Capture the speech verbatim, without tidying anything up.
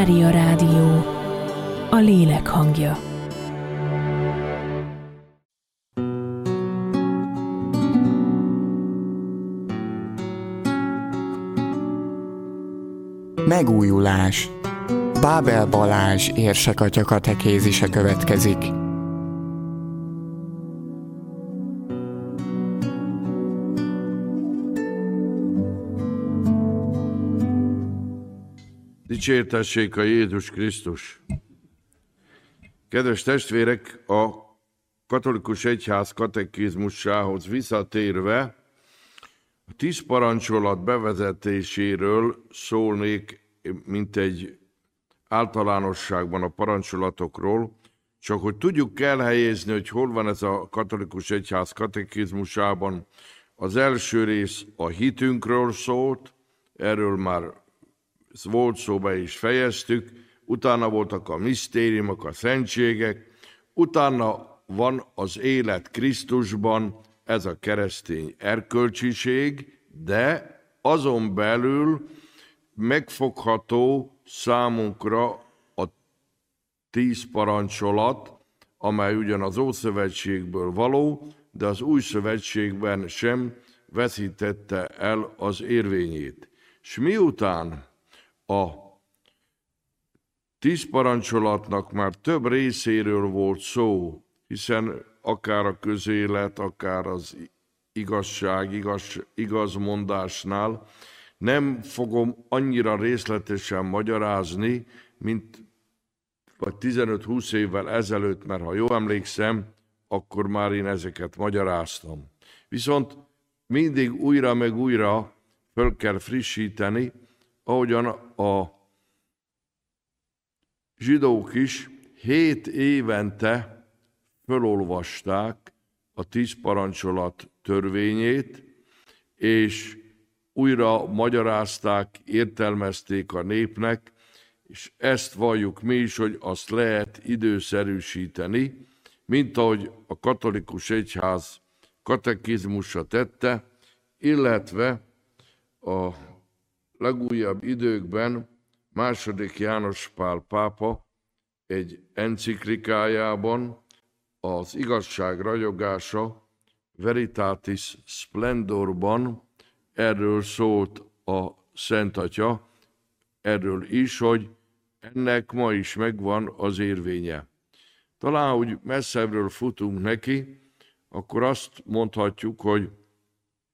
Mária Rádió, a lélek hangja. Megújulás. Bábel Balázs érsekatya katekézise következik. Dicsértessék a Jézus Krisztus! Kedves testvérek, a katolikus egyház katekizmusához visszatérve, a tíz parancsolat bevezetéséről szólnék, mint egy általánosságban a parancsolatokról, csak hogy tudjuk elhelyezni, hogy hol van ez a katolikus egyház katekizmusában. Az első rész a hitünkről szólt, erről már volt szó, be is fejeztük, utána voltak a misztériumok, a szentségek, utána van az élet Krisztusban, ez a keresztény erkölcsiség, de azon belül megfogható számunkra a tíz parancsolat, amely ugyan az Ószövetségből való, de az Új Szövetségben sem veszítette el az érvényét. És miután a tíz parancsolatnak már több részéről volt szó, hiszen akár a közélet, akár az igazság, igaz, igazmondásnál nem fogom annyira részletesen magyarázni, mint vagy tizenöt-húsz évvel ezelőtt, mert ha jól emlékszem, akkor már én ezeket magyaráztam. Viszont mindig újra meg újra föl kell frissíteni, ahogyan a zsidók is hét évente fölolvasták a tíz parancsolat törvényét, és újra magyarázták, értelmezték a népnek, és ezt valljuk mi is, hogy azt lehet időszerűsíteni, mint ahogy a katolikus egyház katekizmusa tette, illetve a legújabb időkben második János Pál pápa egy enciklikájában, az igazság ragyogása Veritatis Splendorban erről szólt a Szent Atya, erről is, hogy ennek ma is megvan az érvénye. Talán, hogy messzebbről futunk neki, akkor azt mondhatjuk, hogy